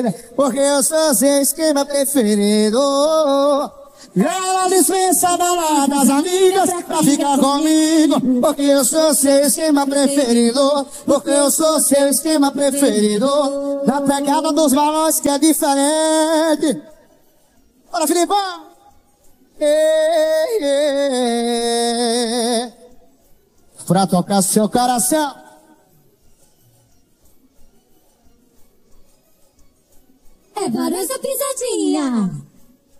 porque eu sou seu esquema preferido. Ela dispensa a balada das amigas pra ficar comigo, porque eu sou seu esquema preferido, porque eu sou seu esquema preferido. Da pegada dos balões que é diferente. Bora, Filipão! Pra tocar seu coração. É Barões da Pisadinha.